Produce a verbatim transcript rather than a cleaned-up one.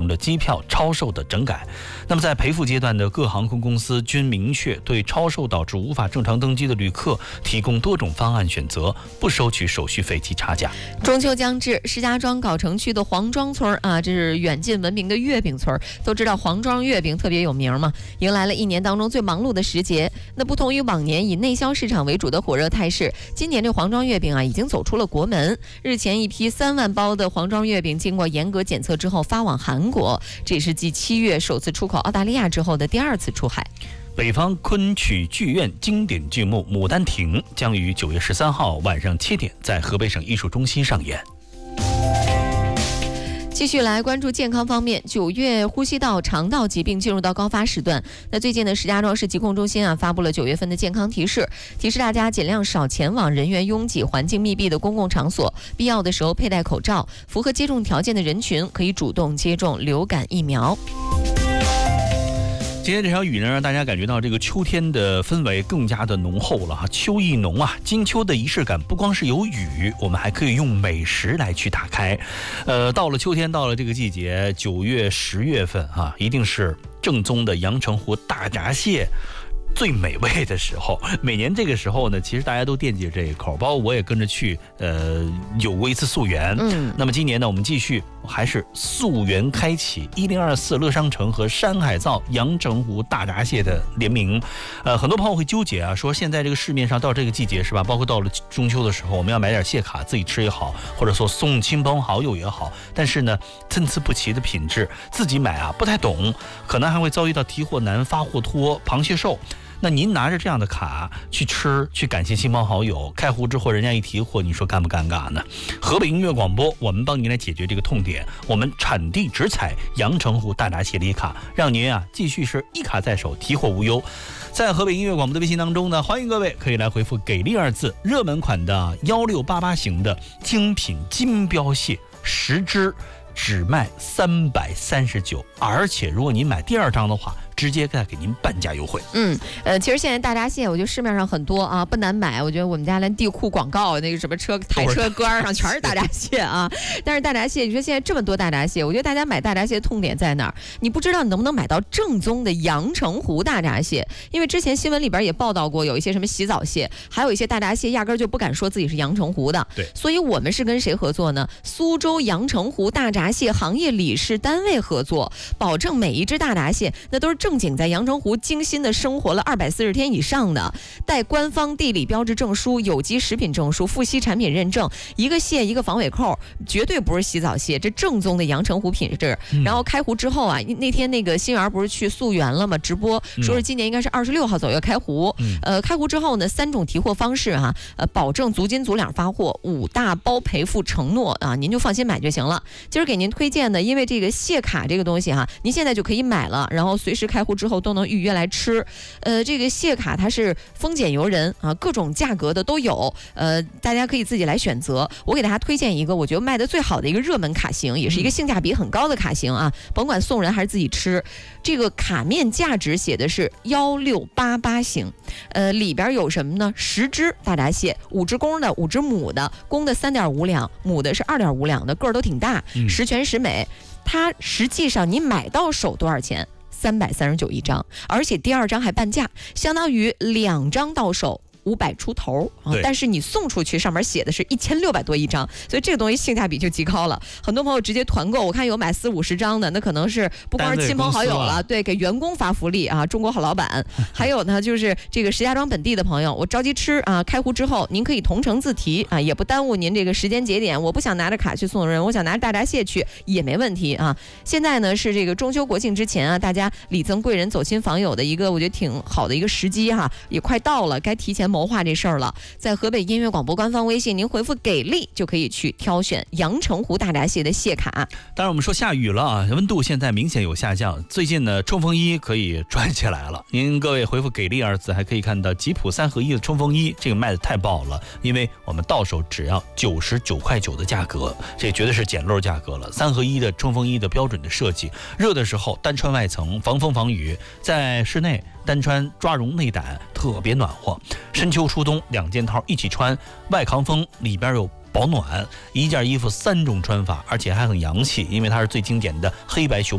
了机票超售的整改。那么在赔付阶段的各航空公司均明确对超售导致无法正常登机的旅客提供多种方案选择，不收取手续费及差价。 中秋将至，石家庄藁城区的黄庄村啊，这是远近闻名的月饼村。都知道黄庄月饼特别有名嘛，迎来了一年当中最忙碌的时节。那不同于往年以内销市场为主的火热态势，今年这黄庄月饼啊已经走出了国门。日前一批三万包的黄庄月饼经过严格检测之后发往韩国，这也是继七月首次出口澳大利亚之后的第二次出海。 北方昆曲剧院经典剧目《牡丹亭》将于九月十三号晚上七点在河北省艺术中心上演。 继续来关注健康方面，九月呼吸道、肠道疾病进入到高发时段。那最近呢，石家庄市疾控中心啊发布了九月份的健康提示，提示大家尽量少前往人员拥挤、环境密闭的公共场所，必要的时候佩戴口罩。符合接种条件的人群可以主动接种流感疫苗。 今天这场雨呢，让大家感觉到这个秋天的氛围更加的浓厚了哈。秋意浓啊，金秋的仪式感不光是有雨，我们还可以用美食来去打开。呃，到了秋天，到了这个季节，九月、十月份啊，一定是正宗的阳澄湖大闸蟹最美味的时候。每年这个时候呢，其实大家都惦记着这一口，包括我也跟着去，呃，有过一次溯源。嗯，那么今年呢，我们继续还是溯源开启，一零二四乐商城和山海造阳澄湖大闸蟹的联名。呃，很多朋友会纠结啊，说现在这个市面上到这个季节是吧，包括到了中秋的时候，我们要买点蟹卡自己吃也好，或者说送亲朋好友也好，但是呢，参差不齐的品质，自己买啊不太懂，可能还会遭遇到提货难、发货拖、螃蟹瘦。那您拿着这样的卡去吃，去感谢亲朋好友，开壶之后人家一提货，你说尴不尴尬呢？河北音乐广播，我们帮您来解决这个痛点，我们产地直采阳澄湖大闸蟹礼卡，让您啊继续是一卡在手，提货无忧。在河北音乐广播的微信当中呢，欢迎各位可以来回复给力二字，热门款的幺六八八型的精品金标蟹十只只卖三百三十九，而且如果您买第二张的话，直接再给您半价优惠。 嗯，呃，其实现在大闸蟹，我觉得市面上很多啊，不难买。我觉得我们家连地库广告那个什么车台车杆上全是大闸蟹啊。但是大闸蟹，你说现在这么多大闸蟹，我觉得大家买大闸蟹的痛点在哪儿？你不知道你能不能买到正宗的阳澄湖大闸蟹？因为之前新闻里边也报道过，有一些什么洗澡蟹，还有一些大闸蟹压根儿就不敢说自己是阳澄湖的。 对， 所以我们是跟谁合作呢？苏州阳澄湖大闸蟹行业理事单位合作，保证每一只大闸蟹那都是正经在阳澄湖精心的生活了二百四十天以上的，带官方地理标志证书、有机食品证书、富硒产品认证，一个蟹一个防伪扣，绝对不是洗澡蟹，这正宗的阳澄湖品质。嗯、然后开湖之后啊，那天那个新源不是去溯源了吗？直播说是今年应该是二十六号左右开湖。嗯、呃，开湖之后呢，三种提货方式哈、啊，呃，保证足斤足两发货，五大包赔付承诺啊，您就放心买就行了。今儿给您推荐的，因为这个蟹卡这个东西哈、啊，您现在就可以买了，然后随时开湖之后都能预约来吃。呃，这个蟹卡它是丰俭由人啊，各种价格的都有，呃，大家可以自己来选择。我给大家推荐一个我觉得卖的最好的一个热门卡型，也是一个性价比很高的卡型啊，甭管送人还是自己吃。这个卡面价值写的是幺六八八型，呃，里边有什么呢？十只大闸蟹，五只公的，五只母的，公的三点五两，母的是二点五两的，个儿都挺大，十全十美。它实际上你买到手多少钱？三百三十九一张，而且第二张还半价，相当于两张到手五百出头啊，但是你送出去上面写的是一千六百多一张，所以这个东西性价比就极高了。很多朋友直接团购，我看有买四五十张的，那可能是不光是亲朋好友了，啊、对，给员工发福利啊，中国好老板。还有呢，就是这个石家庄本地的朋友，我着急吃啊，开户之后您可以同城自提啊，也不耽误您这个时间节点。我不想拿着卡去送人，我想拿着大闸蟹去也没问题啊。现在呢是这个中秋国庆之前啊，大家礼赠贵人、走亲访友的一个我觉得挺好的一个时机哈、啊，也快到了，该提前谋划这事儿了。在河北音乐广播官方微信，您回复给力就可以去挑选阳澄湖大闸蟹的蟹卡。 当然我们说下雨了啊，温度现在明显有下降，最近呢冲锋衣可以穿起来了。您各位回复给力二字还可以看到吉普三合一的冲锋衣，这个卖的太爆了，因为我们到手只要九十九块九的价格，这绝对是捡漏价格了。三合一的冲锋衣的标准的设计，热的时候单穿外层防风防雨，在室内单穿抓绒内胆，特别暖和。深秋初冬两件套一起穿，外抗风里边有保暖，一件衣服三种穿法，而且还很洋气，因为它是最经典的黑白熊